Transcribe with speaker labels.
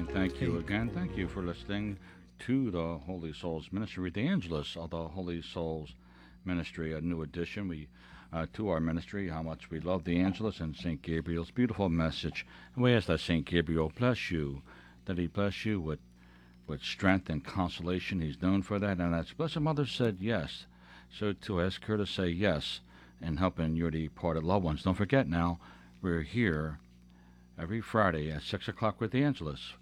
Speaker 1: Elaine. Thank you
Speaker 2: Hey,
Speaker 1: again. Thank you for listening to the Holy Souls Ministry, the Angelus of the Holy Souls Ministry, a new addition to our ministry. How much we love the Angelus and Saint Gabriel's beautiful message. And we ask that Saint Gabriel bless you, that he bless you with strength and consolation. He's known for that. And as Blessed Mother said yes, so to ask her to say yes in helping your departed loved ones. Don't forget now, we're here every Friday at 6 o'clock with the Angelus.